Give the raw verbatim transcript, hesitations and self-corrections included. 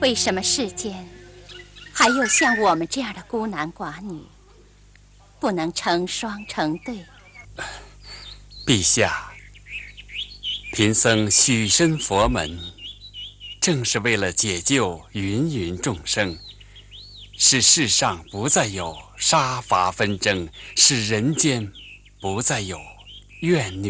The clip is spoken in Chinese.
为什么世间还有像我们这样的孤男寡女，不能成双成对？ 陛下，贫僧许身佛门，正是为了解救芸芸众生，使世上不再有杀伐纷争，使人间不再有怨女。